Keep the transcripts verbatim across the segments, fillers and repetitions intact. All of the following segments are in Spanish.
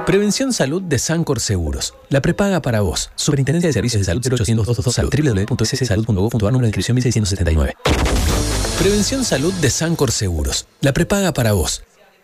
Prevención Salud de Sancor Seguros. La prepaga para vos. Superintendencia de Servicios de Salud cero ochocientos dos dos dos salud. doble u doble u doble u punto s s salud punto gov punto a r. Número de inscripción mil seiscientos setenta y nueve. Prevención Salud de Sancor Seguros. La prepaga para vos.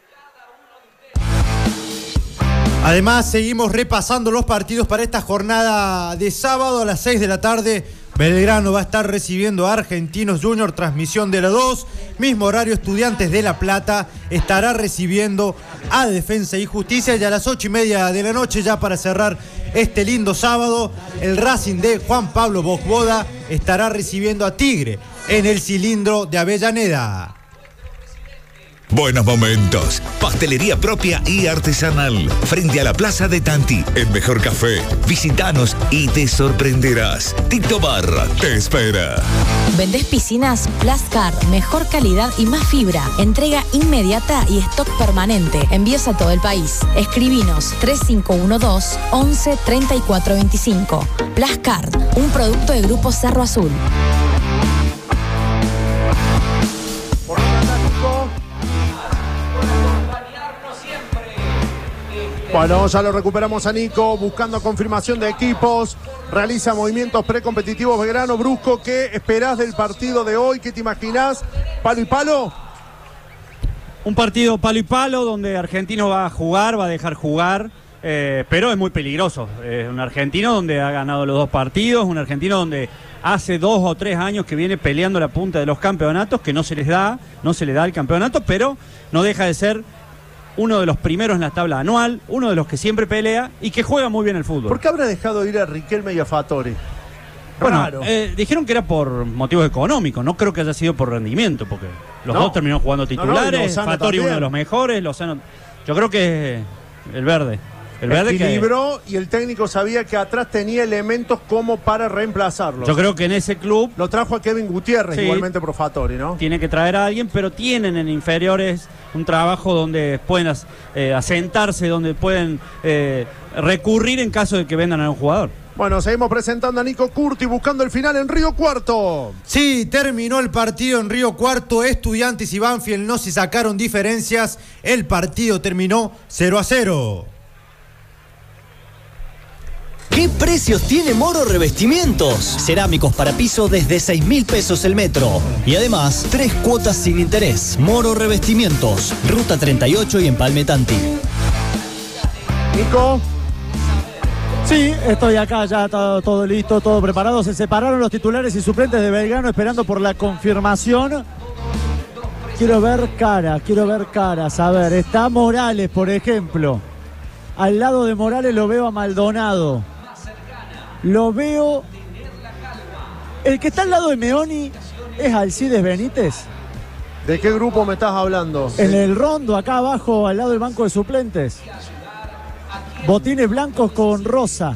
Además, seguimos repasando los partidos para esta jornada de sábado a las seis de la tarde. Belgrano va a estar recibiendo a Argentinos Junior, transmisión de la dos. Mismo horario, Estudiantes de La Plata estará recibiendo a Defensa y Justicia. Y a las ocho y media de la noche, ya para cerrar este lindo sábado, el Racing de Juan Pablo Bocboda estará recibiendo a Tigre en el Cilindro de Avellaneda. Buenos momentos. Pastelería propia y artesanal. Frente a la Plaza de Tanti. El mejor café. Visítanos y te sorprenderás. Tito Barra te espera. ¿Vendés piscinas? Plascar. Mejor calidad y más fibra. Entrega inmediata y stock permanente. Envíos a todo el país. Escribinos tres cinco uno dos, once, treinta y cuatro veinticinco. Plascar. Un producto de Grupo Cerro Azul. Bueno, ya lo recuperamos a Nico, buscando confirmación de equipos, realiza movimientos precompetitivos. Belgrano. Brusco, ¿qué esperás del partido de hoy? ¿Qué te imaginás? ¿Palo y palo? Un partido palo y palo donde Argentino va a jugar, va a dejar jugar, eh, pero es muy peligroso. Es un argentino donde ha ganado los dos partidos, un argentino donde hace dos o tres años que viene peleando la punta de los campeonatos, que no se les da, no se le da el campeonato, pero no deja de ser uno de los primeros en la tabla anual, uno de los que siempre pelea y que juega muy bien el fútbol. ¿Por qué habrá dejado ir a Riquelme y a Fattori? Bueno, eh, dijeron que era por motivos económicos, no creo que haya sido por rendimiento, porque los no. dos terminaron jugando titulares, no, no, Fattori uno de los mejores, Lozano. Yo creo que el verde. El verde equilibró que... y el técnico sabía que atrás tenía elementos como para reemplazarlo. Yo creo que en ese club... Lo trajo a Kevin Gutiérrez, sí, igualmente por Fattori, ¿no? Tiene que traer a alguien, pero tienen en inferiores un trabajo donde pueden eh, asentarse, donde pueden eh, recurrir en caso de que vendan a un jugador. Bueno, seguimos presentando a Nico Curti buscando el final en Río Cuarto. Sí, terminó el partido en Río Cuarto. Estudiantes y Banfield no se sacaron diferencias. El partido terminó cero a cero. ¿Qué precios tiene Moro Revestimientos? Cerámicos para piso desde seis mil pesos el metro. Y además, tres cuotas sin interés. Moro Revestimientos, Ruta treinta y ocho y Empalme Tanti. Nico. Sí, estoy acá ya, todo, todo listo, todo preparado. Se separaron los titulares y suplentes de Belgrano esperando por la confirmación. Quiero ver caras, quiero ver caras. A ver, está Morales, por ejemplo. Al lado de Morales lo veo a Maldonado. Lo veo... El que está al lado de Meoni es Alcides Benítez. ¿De qué grupo me estás hablando? En el rondo, acá abajo, al lado del banco de suplentes. Botines blancos con rosa.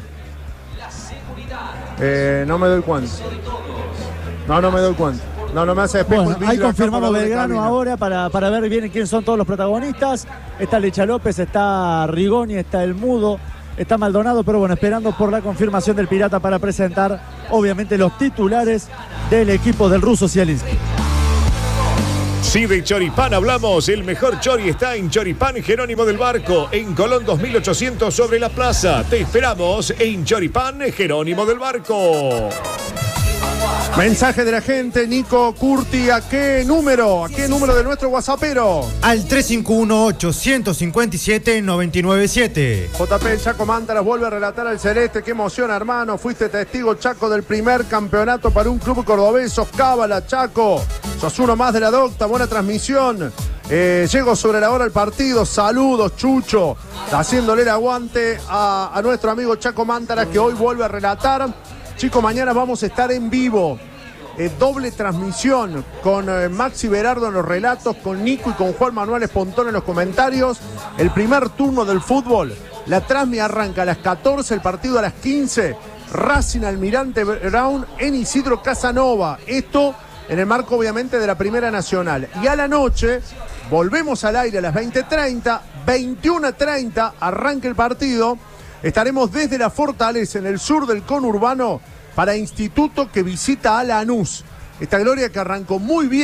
Eh, no me doy cuenta. No, no me doy cuenta. No, no me hace espejo. Bueno, ahí confirmamos Belgrano ahora para, para ver bien quiénes son todos los protagonistas. Está Lecha López, está Rigoni, está El Mudo, está Maldonado, pero bueno, esperando por la confirmación del Pirata para presentar, obviamente, los titulares del equipo del ruso Zielinski. Sí, de Choripán hablamos. El mejor chori está en Choripán Jerónimo del Barco, en Colón dos mil ochocientos sobre la plaza. Te esperamos en Choripán Jerónimo del Barco. Mensaje de la gente, Nico Curti, ¿a qué número? ¿A qué número de nuestro WhatsAppero? Al tres cinco uno ocho, uno cinco siete, nueve nueve siete. J P Chaco Mántaras vuelve a relatar al Celeste. Qué emoción, hermano. Fuiste testigo, Chaco, del primer campeonato para un club cordobés. Sos cábala, Chaco. Sos uno más de la docta. Buena transmisión. Eh, llego sobre la hora del partido. Saludos, Chucho. Haciéndole el aguante a, a nuestro amigo Chaco Mántaras, que hoy vuelve a relatar. Chicos, mañana vamos a estar en vivo. Eh, doble transmisión con eh, Maxi Berardo en los relatos, con Nico y con Juan Manuel Espontón en los comentarios. El primer turno del fútbol. La transmi arranca a las catorce, el partido a las quince. Racing Almirante Brown en Isidro Casanova. Esto en el marco, obviamente, de la Primera Nacional. Y a la noche volvemos al aire a las veinte treinta. veintiuno treinta arranca el partido. Estaremos desde la Fortaleza, en el sur del conurbano, para Instituto, que visita a Lanús. Esta gloria que arrancó muy bien,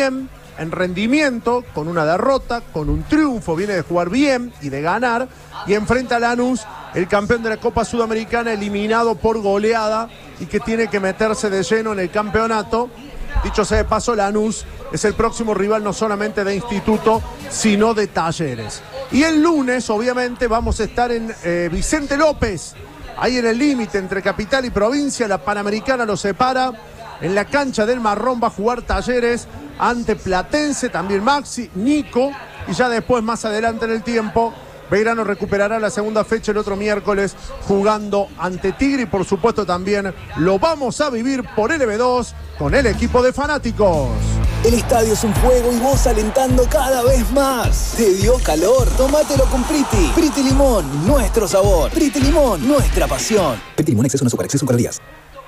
en rendimiento, con una derrota, con un triunfo, viene de jugar bien y de ganar, y enfrenta a Lanús, el campeón de la Copa Sudamericana, eliminado por goleada y que tiene que meterse de lleno en el campeonato. Dicho sea de paso, Lanús es el próximo rival no solamente de Instituto, sino de Talleres. Y el lunes, obviamente, vamos a estar en eh, Vicente López, ahí en el límite entre capital y provincia. La Panamericana lo separa. En la cancha del Marrón va a jugar Talleres ante Platense, también Maxi, Nico, y ya después, más adelante en el tiempo, Belgrano recuperará la segunda fecha el otro miércoles jugando ante Tigre, y por supuesto también lo vamos a vivir por L B dos con el equipo de fanáticos. El estadio es un juego y vos alentando cada vez más. ¿Te dio calor? Tómatelo con Priti. Priti Limón, nuestro sabor. Priti Limón, nuestra pasión. Priti Limón, exceso no azúcar, exceso en calorías.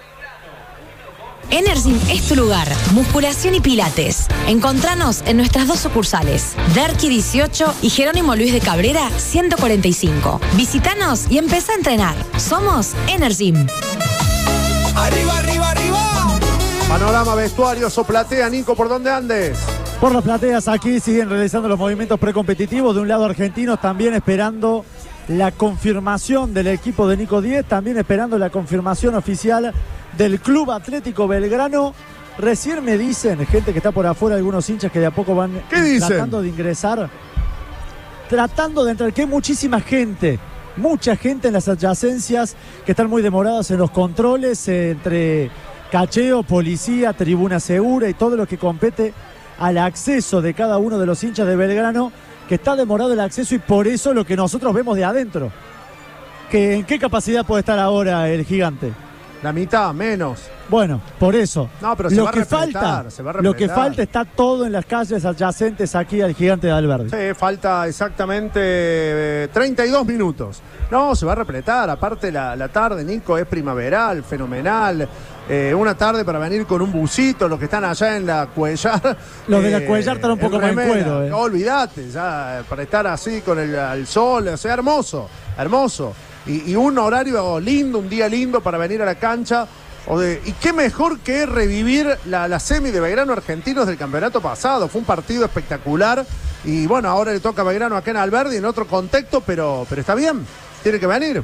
Energym es tu lugar. Musculación y pilates. Encontranos en nuestras dos sucursales, Derqui dieciocho y Jerónimo Luis de Cabrera ciento cuarenta y cinco. Visítanos y empezá a entrenar. Somos Energym. ¡Arriba, arriba, arriba! Panorama vestuarios o platea, Nico, ¿por dónde andes? Por las plateas aquí siguen realizando los movimientos precompetitivos. De un lado argentinos también esperando la confirmación del equipo de Nico Diez, también esperando la confirmación oficial del Club Atlético Belgrano. Recién me dicen, gente que está por afuera, algunos hinchas que de a poco van tratando de ingresar, tratando de entrar, que hay muchísima gente, mucha gente en las adyacencias que están muy demoradas en los controles, eh, entre cacheo, policía, tribuna segura y todo lo que compete al acceso de cada uno de los hinchas de Belgrano, que está demorado el acceso, y por eso lo que nosotros vemos de adentro. Que, ¿en qué capacidad puede estar ahora el Gigante? La mitad, menos. Bueno, por eso. No, pero se lo va a que repletar, falta, se va a lo que repletar. falta está todo en las calles adyacentes aquí al Gigante de Alberdi. Sí, falta exactamente eh, treinta y dos minutos. No, se va a repletar. Aparte la, la tarde, Nico, es primaveral, fenomenal. Eh, una tarde para venir con un busito, los que están allá en la Cuellar. Los de la eh, Cuellar están un poco más en cuero. Eh. No, olvídate, ya para estar así con el, el sol, o sea, hermoso, hermoso. Y, y un horario lindo, un día lindo para venir a la cancha. O de, y qué mejor que revivir la, la semi de Belgrano Argentinos del campeonato pasado. Fue un partido espectacular. Y bueno, ahora le toca a Belgrano acá en Alberdi en otro contexto, pero, pero está bien, tiene que venir.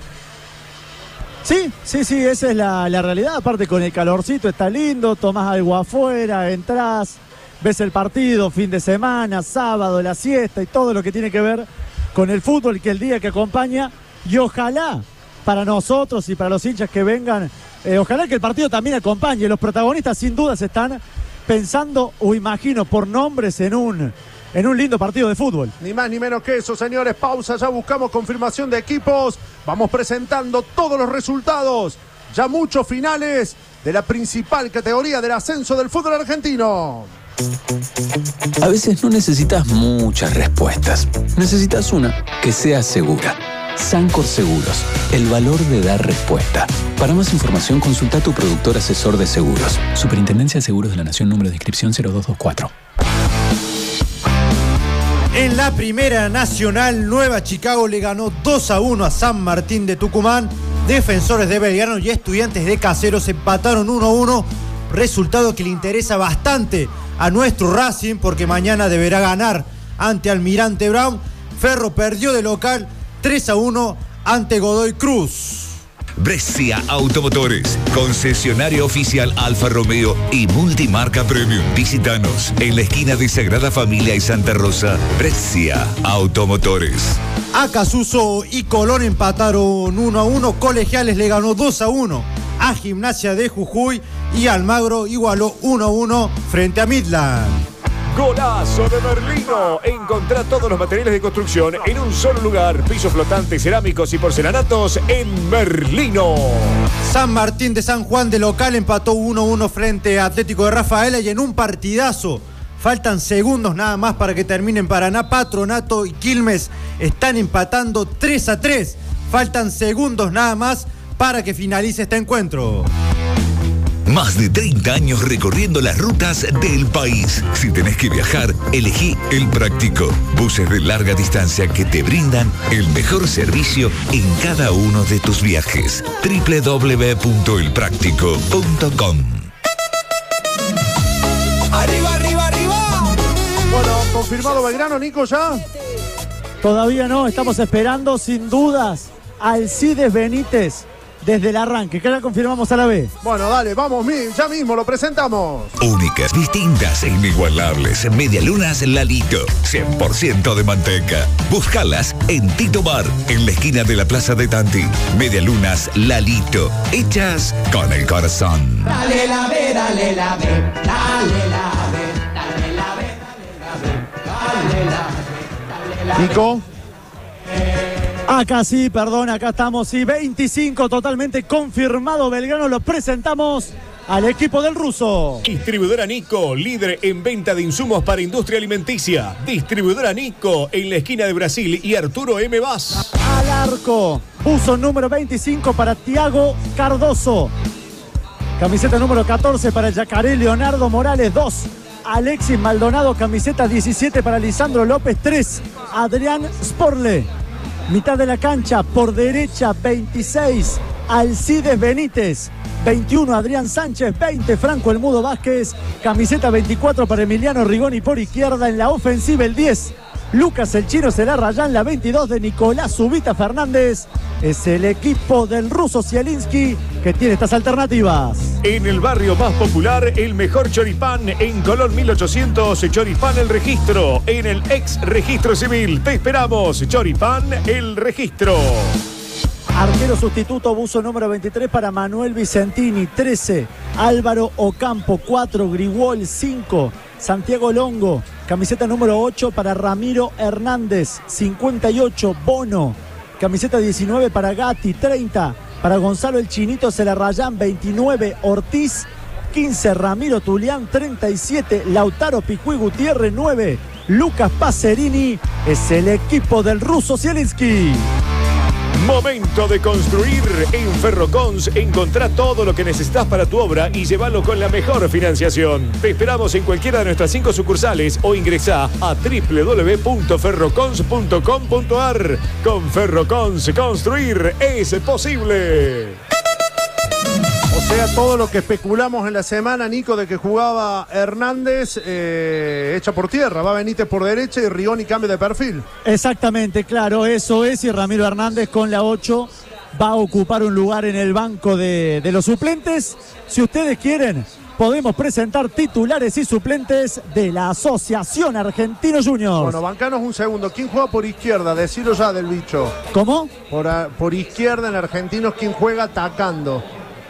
Sí, sí, sí, esa es la, la realidad. Aparte, con el calorcito está lindo, tomás algo afuera, entrás, ves el partido, fin de semana, sábado, la siesta y todo lo que tiene que ver con el fútbol, que el día que acompaña. Y ojalá para nosotros y para los hinchas que vengan, eh, ojalá que el partido también acompañe. Los protagonistas sin dudas están pensando, o imagino, por nombres en un, en un lindo partido de fútbol. Ni más ni menos que eso, señores. Pausa, ya buscamos confirmación de equipos. Vamos presentando todos los resultados. Ya muchos finales de la principal categoría del ascenso del fútbol argentino. A veces no necesitas muchas respuestas. Necesitas una que sea segura. Sancor Seguros, el valor de dar respuesta. Para más información, consulta a tu productor asesor de seguros. Superintendencia de Seguros de la Nación, número de inscripción cero dos dos cuatro. En la Primera Nacional, Nueva Chicago le ganó dos a uno a San Martín de Tucumán. Defensores de Belgrano y Estudiantes de Caseros empataron uno a uno. Resultado que le interesa bastante a nuestro Racing, porque mañana deberá ganar ante Almirante Brown. Ferro perdió de local tres a uno ante Godoy Cruz. Brescia Automotores, concesionario oficial Alfa Romeo y multimarca Premium. Visítanos en la esquina de Sagrada Familia y Santa Rosa. Brescia Automotores. Acasuso y Colón empataron uno a uno. Colegiales le ganó dos a uno a Gimnasia de Jujuy y Almagro igualó uno a uno frente a Midland. Golazo de Merlino. Encontrá todos los materiales de construcción en un solo lugar. Pisos flotantes, cerámicos y porcelanatos en Merlino. San Martín de San Juan de local empató uno a uno frente a Atlético de Rafaela, y en un partidazo. Faltan segundos nada más para que terminen Paraná. Patronato y Quilmes están empatando tres a tres. Faltan segundos nada más para que finalice este encuentro. Más de treinta años recorriendo las rutas del país. Si tenés que viajar, elegí El Práctico. Buses de larga distancia que te brindan el mejor servicio en cada uno de tus viajes. doble u doble u doble u punto el práctico punto com. ¡Arriba, arriba, arriba! ¿Confirmado Belgrano, Nico, ya? Todavía no, estamos esperando sin dudas a Alcides Benítez desde el arranque, que la confirmamos a la vez. Bueno, dale, vamos, ya mismo lo presentamos. Únicas, distintas e inigualables. Medialunas Lalito, cien por ciento de manteca. Búscalas en Tito Bar, en la esquina de la Plaza de Tanti. Medialunas Lalito, hechas con el corazón. Dale la ve, dale la ve, dale la ve, dale la ve, dale la ve, dale la ve, dale la ve. Nico. Acá sí, perdón, acá estamos, sí, veinticinco totalmente confirmado Belgrano, lo presentamos al equipo del ruso. Distribuidora Nico, líder en venta de insumos para industria alimenticia. Distribuidora Nico, en la esquina de Brasil y Arturo M. Vaz. Al arco, buzo número veinticinco para Tiago Cardoso. Camiseta número catorce para el Yacaré Leonardo Morales, dos. Alexis Maldonado, camiseta diecisiete para Lisandro López, tres. Adrián Sporle. Mitad de la cancha, por derecha, veintiséis, Alcides Benítez. veintiuno, Adrián Sánchez. veinte, Franco El Mudo Vázquez. Camiseta veinticuatro para Emiliano Rigoni por izquierda. En la ofensiva, el diez, Lucas El Chino Celarrayán. La veintidós de Nicolás Zubita Fernández. Es el equipo del ruso Zielinski que tiene estas alternativas. En el barrio más popular, el mejor choripán en Colón mil ochocientos, Choripán El Registro, en el ex registro civil. Te esperamos, Choripán El Registro. Arquero sustituto, buzo número veintitrés para Manuel Vicentini, trece, Álvaro Ocampo, cuatro, Grigol, cinco, Santiago Longo, camiseta número ocho para Ramiro Hernández, cincuenta y ocho, Bono, camiseta diecinueve para Gatti, treinta, para Gonzalo El Chinito Celarrayán, veintinueve, Ortiz, quince, Ramiro Tulián, treinta y siete, Lautaro Picuí Gutiérrez, nueve, Lucas Pacerini. Es el equipo del ruso Zielinski. Momento de construir. En Ferrocons encontrá todo lo que necesitas para tu obra y llévalo con la mejor financiación. Te esperamos en cualquiera de nuestras cinco sucursales o ingresá a doble u doble u doble u punto ferrocons punto com punto a r. Con Ferrocons, construir es posible. O sea, todo lo que especulamos en la semana, Nico, de que jugaba Hernández, eh, hecha por tierra. Va Benítez por derecha y Rigoni cambio de perfil. Exactamente, claro, eso es. Y Ramiro Hernández con la ocho va a ocupar un lugar en el banco de, de los suplentes. Si ustedes quieren, podemos presentar titulares y suplentes de la Asociación Argentino Juniors. Bueno, bancanos un segundo. ¿Quién juega por izquierda? Decilo ya del bicho. ¿Cómo? Por, a, por izquierda en Argentinos, ¿quién juega atacando?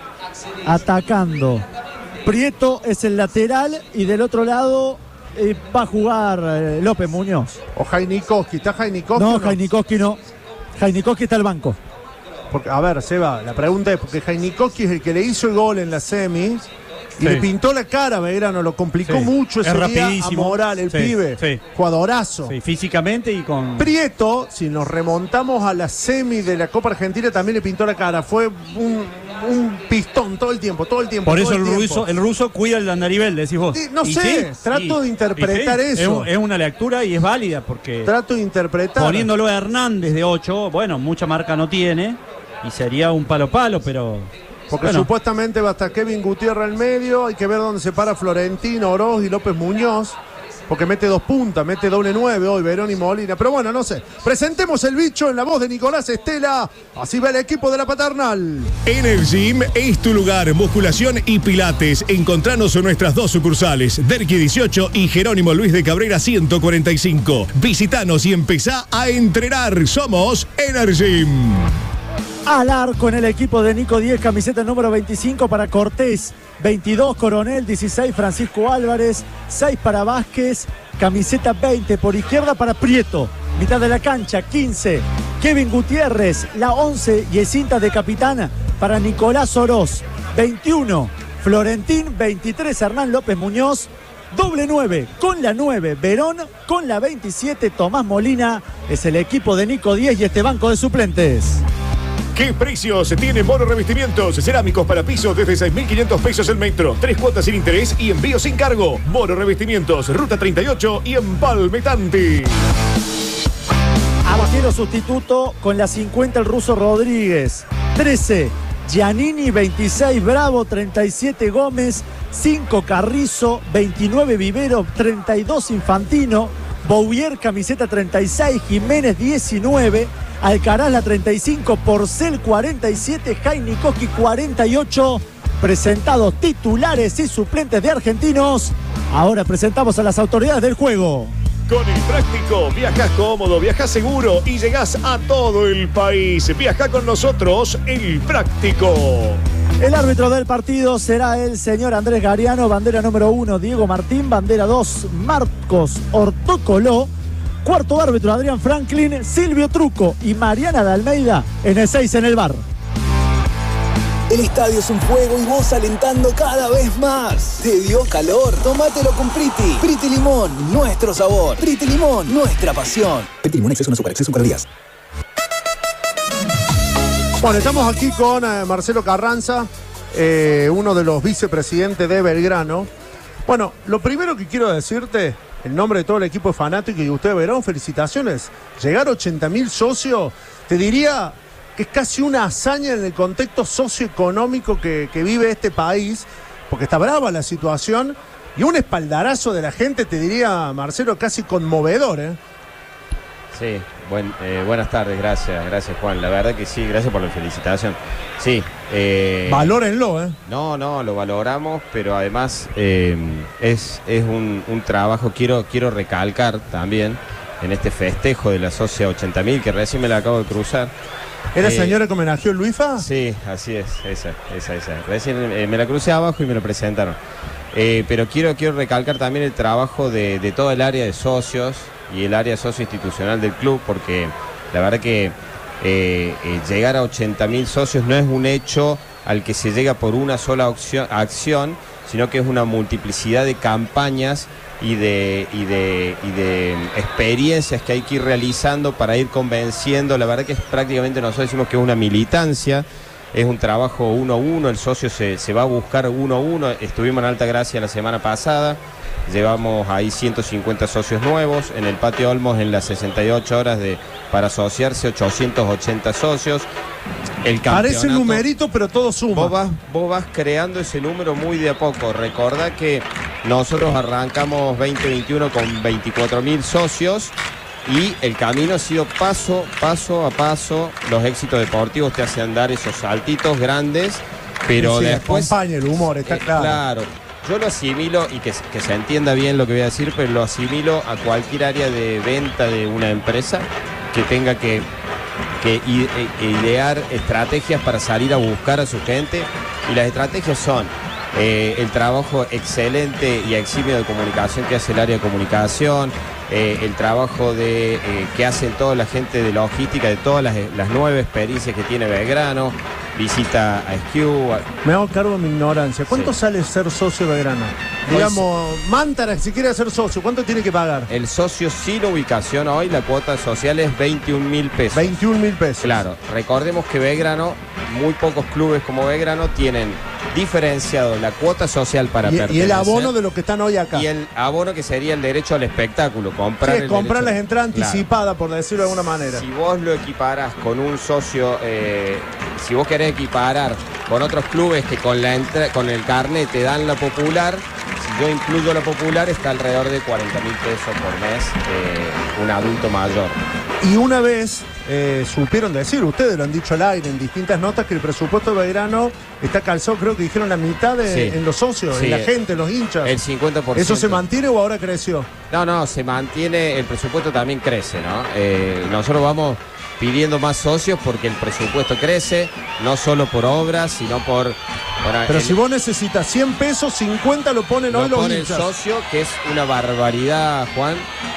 Atacando. Prieto es el lateral y del otro lado eh, va a jugar eh, López Muñoz. O Jainikowski. ¿Está Jainikowski? No, no? Jainikowski no. Jainikowski está al banco. Porque, a ver, Seba, la pregunta es porque Jainikowski es el que le hizo el gol en la semi y sí. le pintó la cara a Belgrano, lo complicó sí. mucho ese es día rapidísimo. a Moral, el sí, pibe. Sí. Jugadorazo. Sí, físicamente y con... Prieto, si nos remontamos a la semi de la Copa Argentina, también le pintó la cara. Fue un, un pistón todo el tiempo, todo el tiempo. Por eso el, el ruso, el ruso cuida el andarivel, decís vos. Sí, no y sé, sí, trato sí, de interpretar sí, eso. Es, es una lectura y es válida porque... Trato de interpretar. Poniéndolo a Hernández de ocho, bueno, mucha marca no tiene y sería un palo palo, pero... Porque bueno. supuestamente va a estar Kevin Gutiérrez al medio, hay que ver dónde se para Florentino, Oroz y López Muñoz, porque mete dos puntas, mete doble nueve hoy, Verón y Molina. Pero bueno, no sé. Presentemos el bicho en la voz de Nicolás Estela. Así va el equipo de la Paternal. Energym es tu lugar, musculación y pilates. Encontranos en nuestras dos sucursales, Derqui dieciocho y Jerónimo Luis de Cabrera ciento cuarenta y cinco. Visitanos y empezá a entrenar. Somos Energym. Al arco en el equipo de Nico diez, camiseta número veinticinco para Cortés, veintidós Coronel, dieciséis Francisco Álvarez, seis para Vázquez, camiseta veinte por izquierda para Prieto, mitad de la cancha, quince Kevin Gutiérrez, la once y el cinta de capitán para Nicolás Oroz, veintiuno Florentín, veintitrés Hernán López Muñoz, doble nueve con la nueve Verón, con la veintisiete Tomás Molina. Es el equipo de Nico diez y este banco de suplentes. ¿Qué precios tiene Moro Revestimientos? Cerámicos para pisos desde seis mil quinientos pesos el metro. Tres cuotas sin interés y envío sin cargo. Moro Revestimientos, Ruta treinta y ocho y Empalme Tanti. Arquero sustituto con la cincuenta el ruso Rodríguez. trece Giannini, veintiséis Bravo, treinta y siete Gómez, cinco Carrizo, veintinueve Vivero, treinta y dos Infantino, Bouvier, camiseta treinta y seis, Jiménez diecinueve, Alcaraz la treinta y cinco, Porcel cuarenta y siete, Jainikoski cuarenta y ocho. Presentados titulares y suplentes de Argentinos. Ahora presentamos a las autoridades del juego. Con el Práctico, viajás cómodo, viajás seguro y llegás a todo el país. Viajá con nosotros, el Práctico. El árbitro del partido será el señor Andrés Gariano. Bandera número uno, Diego Martín. Bandera dos, Marcos Ortocoló. Cuarto árbitro, Adrián Franklin, Silvio Truco y Mariana de Almeida en el seis en el bar. El estadio es un juego y vos alentando cada vez más. ¿Te dio calor? Tómatelo con Priti. Priti Limón, nuestro sabor. Priti Limón, nuestra pasión. Priti Limón, exceso en azúcar, exceso en calorías. Bueno, estamos aquí con eh, Marcelo Carranza, eh, uno de los vicepresidentes de Belgrano. Bueno, lo primero que quiero decirte, en nombre de todo el equipo fanático y de usted, Verón, felicitaciones. Llegar a ochenta mil socios, te diría que es casi una hazaña en el contexto socioeconómico que, que vive este país, porque está brava la situación, y un espaldarazo de la gente, te diría, Marcelo, casi conmovedor, ¿eh? Sí, buen, eh, buenas tardes, gracias, gracias Juan, la verdad que sí, gracias por la felicitación. Sí. Eh, Valórenlo, ¿eh? No, no, lo valoramos, pero además eh, es, es un, un trabajo, quiero, quiero recalcar también, en este festejo de la Socia ochenta mil, que recién me la acabo de cruzar. ¿Era eh, señora que homenajeó a Luifa? Sí, así es, esa, esa, esa. Recién eh, me la crucé abajo y me lo presentaron. Eh, pero quiero, quiero recalcar también el trabajo de, de todo el área de socios y el área socioinstitucional del club, porque la verdad que eh, eh, llegar a ochenta mil socios no es un hecho al que se llega por una sola opción, acción, sino que es una multiplicidad de campañas y de, y, de, y de experiencias que hay que ir realizando para ir convenciendo. La verdad que es prácticamente, nosotros decimos que es una militancia, es un trabajo uno a uno, el socio se, se va a buscar uno a uno. Estuvimos en Altagracia la semana pasada, llevamos ahí ciento cincuenta socios nuevos, en el Patio Olmos en las sesenta y ocho horas de, para asociarse, ochocientos ochenta socios. El Parece numerito, pero todo suma. Vos vas, vos vas creando ese número muy de a poco. Recordá que nosotros arrancamos veinte veintiuno con veinticuatro mil socios y el camino ha sido paso, paso a paso. Los éxitos deportivos te hacen dar esos saltitos grandes, pero sí, sí, después... acompaña el humor, está eh, claro. Claro. Yo lo asimilo, y que, que se entienda bien lo que voy a decir, pero lo asimilo a cualquier área de venta de una empresa que tenga que... que idear estrategias para salir a buscar a su gente, y las estrategias son eh, el trabajo excelente y eximio de comunicación que hace el área de comunicación, eh, el trabajo de eh, que hacen toda la gente de logística de todas las, las nueve experiencias que tiene Belgrano, visita a S Q. A... Me hago cargo de mi ignorancia. ¿Cuánto sí. sale ser socio de Belgrano? Digamos, Mantara, si quiere ser socio, ¿cuánto tiene que pagar? El socio sin ubicación hoy, la cuota social es veintiún mil pesos. veintiún mil pesos. Claro, recordemos que Belgrano, muy pocos clubes como Belgrano tienen diferenciado la cuota social para y, pertenecer. Y el abono de los que están hoy acá. Y el abono que sería el derecho al espectáculo, comprar sí, el comprar las entradas claro. anticipadas, por decirlo de alguna manera. Si vos lo equiparás con un socio, eh, si vos querés equiparar con otros clubes que con, la entra con el carnet te dan la popular, si yo incluyo la popular está alrededor de cuarenta mil pesos por mes, eh, un adulto mayor. Y una vez eh, supieron decir, ustedes lo han dicho al aire en distintas notas, que el presupuesto de Belgrano está calzado, creo que dijeron la mitad de, sí. en los socios, sí, en la gente, en los hinchas. El cincuenta por ciento. ¿Eso se mantiene o ahora creció? No, no, se mantiene, el presupuesto también crece, ¿no? Eh, nosotros vamos pidiendo más socios porque el presupuesto crece, no solo por obras, sino por... Bueno, pero el, si vos necesitas cien pesos, cincuenta lo ponen lo hoy los pone hinchas. El socio, que es una barbaridad, Juan.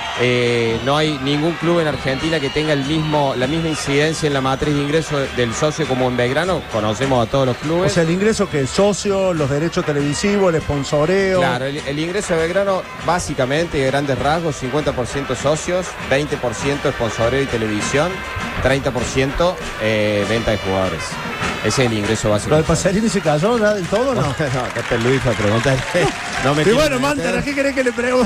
Eh, no hay ningún club en Argentina que tenga el mismo, la misma incidencia en la matriz de ingreso del socio como en Belgrano. Conocemos a todos los clubes. O sea, el ingreso que el socio, los derechos televisivos, el sponsoreo. Claro, el, el ingreso de Belgrano, básicamente, de grandes rasgos, cincuenta por ciento socios, veinte por ciento sponsoreo y televisión, treinta por ciento eh, venta de jugadores. Ese es el ingreso básico. ¿Lo de Pasarini se cayó nada del todo o no? No, acá está Luis para preguntar. No me y bueno, Mantara, ¿qué querés que le pregunte?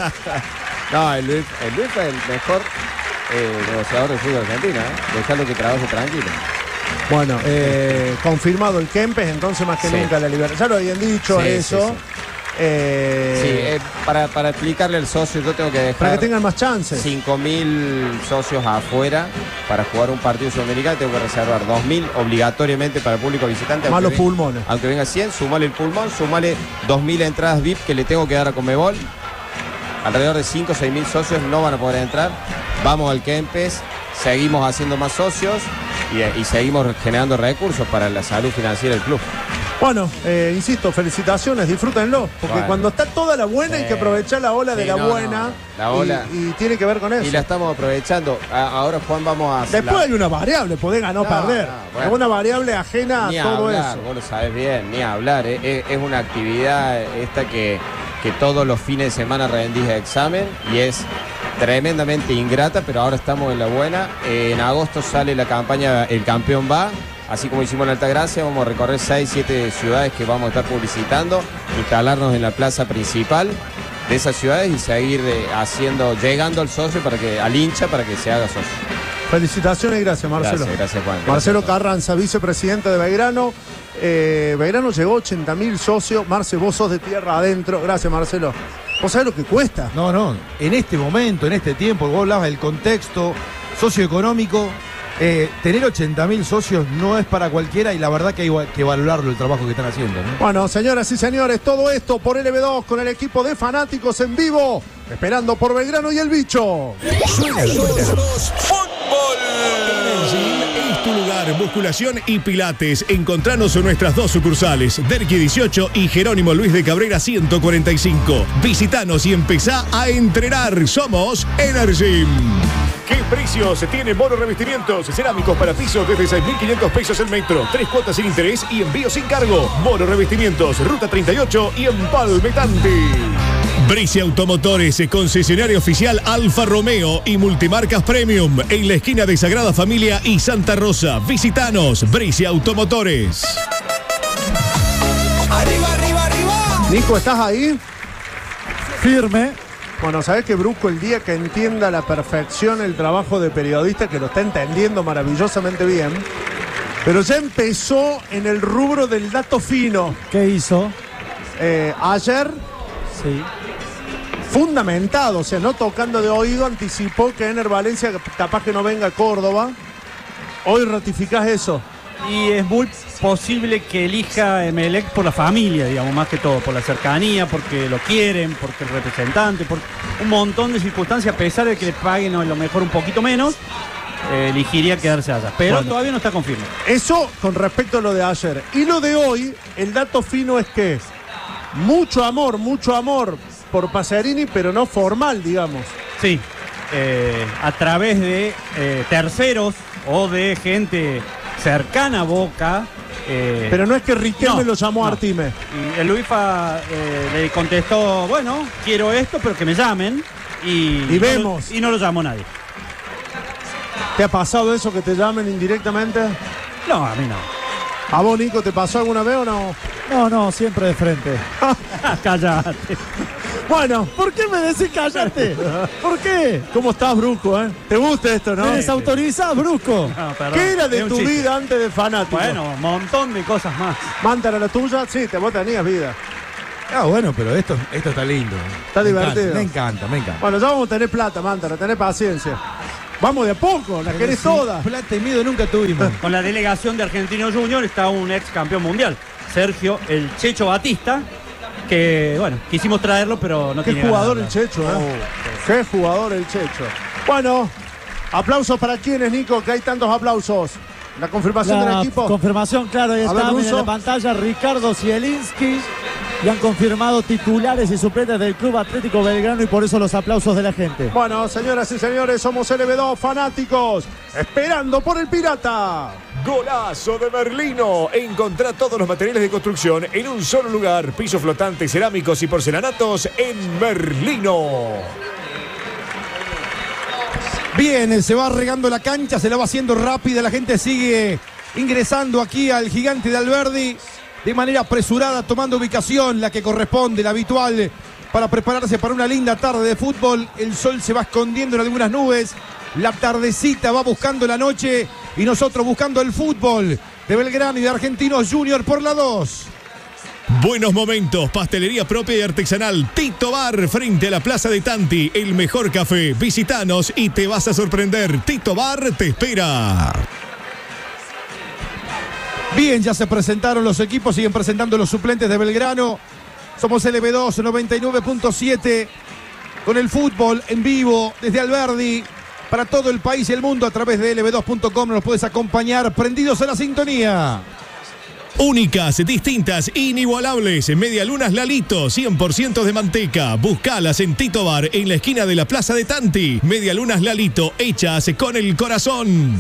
No, el Luis, el Luis es el mejor eh, negociador del fútbol argentino, ¿eh? Dejarlo que trabaje tranquilo. Bueno, eh, confirmado el Kempes, entonces más que sí. nunca la libertad. Ya lo habían dicho sí, eso. Sí, sí. Eh, Sí, eh, para, para explicarle al socio, yo tengo que dejar para que tengan más chances. cinco mil socios afuera para jugar un partido sudamericano. Tengo que reservar dos mil obligatoriamente para el público visitante. Más aunque los venga- pulmones. Aunque venga cien, sumale el pulmón, sumale dos mil entradas V I P que le tengo que dar a Conmebol. Alrededor de cinco o seis mil socios no van a poder entrar. Vamos al Kempes, seguimos haciendo más socios y, y seguimos generando recursos para la salud financiera del club. Bueno, eh, insisto, felicitaciones, disfrútenlo. Porque Bueno. cuando está toda la buena hay que aprovechar la ola de Sí, la no, buena. no. La ola. Y, y tiene que ver con eso. Y la estamos aprovechando. A- ahora, Juan, vamos a... Después la- hay una variable, podés ganar o No, perder. no, bueno. Es una variable ajena Ni a todo hablar, eso. vos lo sabés bien, ni hablar. eh. Es, es una actividad esta que, que todos los fines de semana rendís examen y es tremendamente ingrata, pero ahora estamos en la buena. Eh, en agosto sale la campaña El Campeón Va, así como hicimos en Altagracia, vamos a recorrer seis, siete ciudades que vamos a estar publicitando, instalarnos en la plaza principal de esas ciudades y seguir eh, haciendo, llegando al socio, para que, al hincha, para que se haga socio. Felicitaciones y gracias, Marcelo. Gracias, gracias, Juan. Marcelo Gracias. Carranza, vicepresidente de Belgrano. Eh, Belgrano llegó a ochenta mil socios. Marce, vos sos de tierra adentro. Gracias, Marcelo. ¿Vos sabés lo que cuesta? No, no, en este momento, en este tiempo, vos hablabas del contexto socioeconómico, eh, tener ochenta mil socios no es para cualquiera y la verdad que hay que valorarlo el trabajo que están haciendo, ¿no? Bueno, señoras y señores, todo esto por L B dos con el equipo de fanáticos en vivo, esperando por Belgrano y el bicho. Suena la buena. Energy es tu lugar, musculación y pilates. Encontranos en nuestras dos sucursales, Derqui dieciocho y Jerónimo Luis de Cabrera ciento cuarenta y cinco. Visitanos y empezá a entrenar. Somos Energy. ¿Qué precios tiene Moro Revestimientos? Cerámicos para pisos desde seis mil quinientos pesos el metro. Tres cuotas sin interés y envío sin cargo. Moro Revestimientos, Ruta treinta y ocho y Empalme Tanti. Brice Automotores, concesionario oficial Alfa Romeo y Multimarcas Premium en la esquina de Sagrada Familia y Santa Rosa. Visitanos, Brice Automotores. Arriba, arriba, arriba. Nico, ¿estás ahí? Firme. Bueno, sabés que Brusco, el día que entienda a la perfección el trabajo de periodista, que lo está entendiendo maravillosamente bien, pero ya empezó en el rubro del dato fino. ¿Qué hizo? Eh, ayer, Sí. fundamentado, o sea, no tocando de oído, anticipó que Ener Valencia capaz que no venga a Córdoba. Hoy ratificás eso. Y es muy posible que elija Emelec por la familia, digamos, más que todo, por la cercanía, porque lo quieren, porque el representante, por un montón de circunstancias, a pesar de que le paguen a lo mejor un poquito menos, eh, elegiría quedarse allá. Pero Bueno. todavía no está confirmado. Eso con respecto a lo de ayer. Y lo de hoy, el dato fino es que mucho amor, mucho amor por Pacerini, pero no formal, digamos. Sí, eh, a través de eh, terceros o de gente cercana a Boca. eh, Pero no es que Riquelme no, lo llamó a no. Artime. Y el Luifa eh, le contestó, bueno, quiero esto, pero que me llamen. Y, Y no vemos. lo- y no lo llamó nadie. ¿Te ha pasado eso que te llamen indirectamente? No, a mí no. ¿A vos, Nico, te pasó alguna vez o no? No, no, siempre de frente. Cállate. Bueno, ¿Por qué me decís cállate? ¿Por qué? ¿cómo estás, Brusco, eh? ¿Te gusta esto, no? Me desautorizás, Brusco. No, perdón. ¿Qué era de Es un tu chiste. vida antes de fanático? Bueno, un montón de cosas más. ¿Manta era la tuya? Sí, te, vos tenías vida. Ah, bueno, pero esto, esto está lindo. Está Me divertido. encanta, me encanta, me encanta. Bueno, ya vamos a tener plata, Mantara, tenés paciencia. Vamos de a poco, la querés Sí, toda. Plata y miedo nunca tuvimos. Con la delegación de Argentinos Junior está un ex campeón mundial, Sergio el Checho Batista, que bueno, quisimos traerlo, pero no Qué tiene jugador el ganas. Checho, ¿eh? Qué jugador el Checho. Bueno, aplausos para quienes, Nico, que hay tantos aplausos. La confirmación La del equipo. confirmación, claro, ahí A está, ver, miren Russo. en la pantalla, Ricardo Zielinski. Y han confirmado titulares y suplentes del Club Atlético Belgrano y por eso los aplausos de la gente. Bueno, señoras y señores, somos L B dos fanáticos, esperando por el Pirata. Golazo de Merlino. Encontrá todos los materiales de construcción en un solo lugar. Pisos flotantes, cerámicos y porcelanatos en Merlino. Bien, se va regando la cancha, se la va haciendo rápida, la gente sigue ingresando aquí al Gigante de Alberdi de manera apresurada, tomando ubicación, la que corresponde, la habitual, para prepararse para una linda tarde de fútbol. El sol se va escondiendo en algunas nubes, la tardecita va buscando la noche y nosotros buscando el fútbol de Belgrano y de Argentinos Junior por la dos. Buenos momentos, pastelería propia y artesanal. Tito Bar, frente a la Plaza de Tanti. El mejor café. Visítanos y te vas a sorprender. Tito Bar te espera. Bien, ya se presentaron los equipos, siguen presentando los suplentes de Belgrano. Somos L B dos noventa y nueve punto siete con el fútbol en vivo desde Alberdi para todo el país y el mundo a través de L B dos punto com. Nos puedes acompañar prendidos a la sintonía. Únicas, distintas, inigualables. Medialunas Lalito, cien por ciento de manteca. Buscalas en Tito Bar, en la esquina de la Plaza de Tanti. Medialunas Lalito, hechas con el corazón.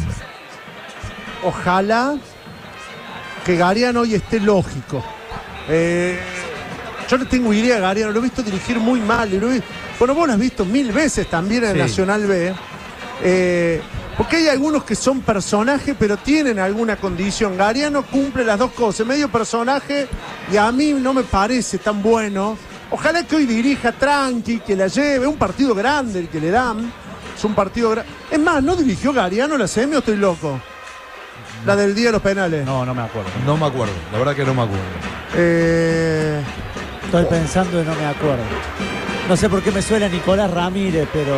Ojalá que Gariano hoy esté lógico. Eh, yo no tengo idea de Gariano, lo he visto dirigir muy mal. Lo he, bueno, vos lo has visto mil veces también en sí. Nacional B. Eh, porque hay algunos que son personajes, pero tienen alguna condición. Gariano cumple las dos cosas, medio personaje, y a mí no me parece tan bueno. Ojalá que hoy dirija tranqui, que la lleve. Un partido grande el que le dan. Es un partido grande. Es más, ¿no dirigió Gariano la semi o estoy loco? La del día de los penales. No, no me acuerdo. No me acuerdo, la verdad que no me acuerdo. Eh... Estoy pensando y no me acuerdo. No sé por qué me suena Nicolás Ramírez, pero...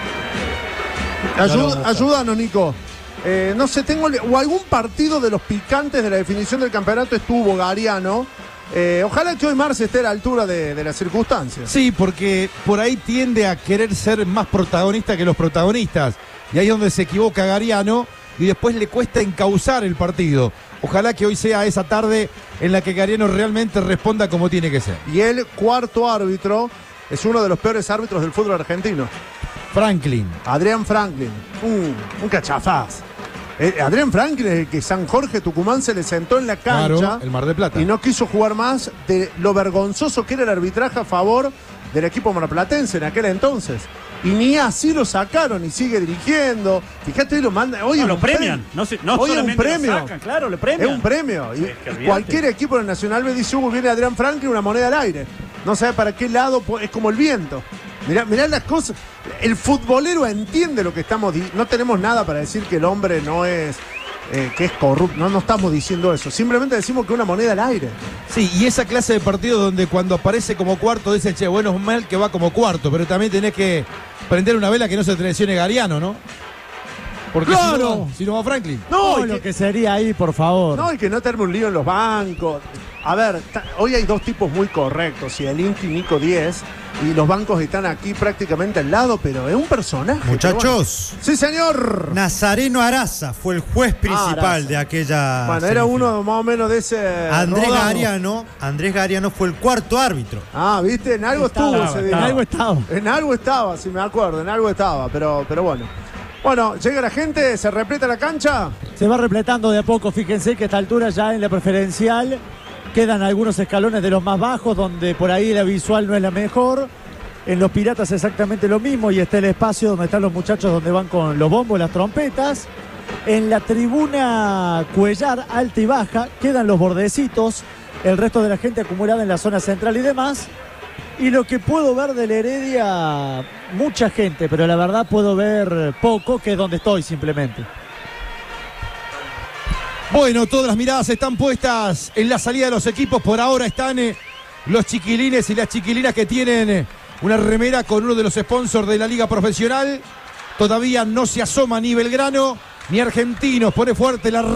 Ayud, ayúdanos, Nico. Eh, no sé, tengo... O algún partido de los picantes de la definición del campeonato estuvo Gariano. Eh, ojalá que hoy Marce esté a la altura de, de las circunstancias. Sí, porque por ahí tiende a querer ser más protagonista que los protagonistas. Y ahí es donde se equivoca Gariano. Y después le cuesta encauzar el partido. Ojalá que hoy sea esa tarde en la que Gariano realmente responda como tiene que ser. Y el cuarto árbitro es uno de los peores árbitros del fútbol argentino. Franklin. Adrián Franklin. Un, un cachafaz. Eh, Adrián Franklin es el que San Jorge Tucumán se le sentó en la cancha. Claro, el Mar de Plata. Y no quiso jugar más de lo vergonzoso que era el arbitraje a favor del equipo marplatense en aquel entonces. Y ni así lo sacaron y sigue dirigiendo. Fíjate, lo manda. Hoy no, es lo un premian. Premio. No, se, no hoy es un premio. Lo sacan, claro, lo premian. Es un premio. Y, es que y cualquier equipo del Nacional B dice, Hugo, viene Adrián Franklin, una moneda al aire. No sabe para qué lado, es como el viento. Mirá, mirá las cosas. El futbolero entiende lo que estamos diciendo. No tenemos nada para decir que el hombre no es... Eh, que es corrupto, no, no estamos diciendo eso, simplemente decimos que una moneda al aire. Sí, y esa clase de partido donde cuando aparece como cuarto dice, che, bueno, es mal que va como cuarto, pero también tenés que prender una vela que no se te lesione Gariano, ¿no? Porque claro. si no, si no va Franklin. No, no lo que, que sería ahí, por favor. No, y que no te arme un lío en los bancos. A ver, hoy hay dos tipos muy correctos, y el Inti y Nico diez, y los bancos están aquí prácticamente al lado, pero es un personaje. Muchachos. Bueno. Sí, señor. Nazareno Araza fue el juez principal ah, de aquella... Bueno, era uno más o menos de ese... Andrés rodado. Gariano, Andrés Gariano fue el cuarto árbitro. Ah, viste, en algo estaba, estuvo ese día. En algo estaba. En algo estaba, si me acuerdo, en algo estaba, pero, pero bueno. Bueno, llega la gente, se repleta la cancha. Se va repletando de a poco, fíjense que a esta altura ya en la preferencial quedan algunos escalones de los más bajos, donde por ahí la visual no es la mejor. En los Piratas exactamente lo mismo, y está el espacio donde están los muchachos donde van con los bombos, las trompetas. En la tribuna Cuellar, alta y baja, quedan los bordecitos, el resto de la gente acumulada en la zona central y demás. Y lo que puedo ver de la Heredia, mucha gente, pero la verdad puedo ver poco, que es donde estoy simplemente. Bueno, todas las miradas están puestas en la salida de los equipos. Por ahora están eh, los chiquilines y las chiquilinas que tienen eh, una remera con uno de los sponsors de la Liga Profesional. Todavía no se asoma ni Belgrano ni Argentinos. Pone fuerte la